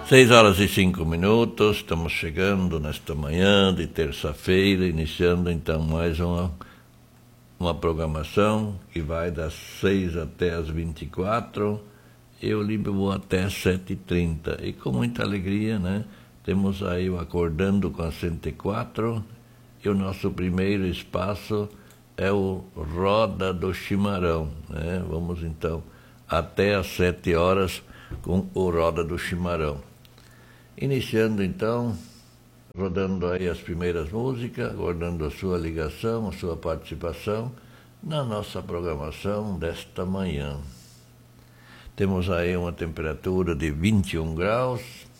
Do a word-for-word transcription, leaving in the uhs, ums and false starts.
Seis horas e cinco minutos, estamos chegando nesta manhã de terça-feira, iniciando então mais uma, uma programação que vai das seis até as vinte e quatro, eu livre vou até sete e trinta, e com muita alegria, né? Temos aí o Acordando com a cento e quatro, e o nosso primeiro espaço é o Roda do Chimarrão, né? Vamos então até às sete horas com o Roda do Chimarrão. Iniciando então, rodando aí as primeiras músicas, aguardando a sua ligação, a sua participação na nossa programação desta manhã. Temos aí uma temperatura de vinte e um graus,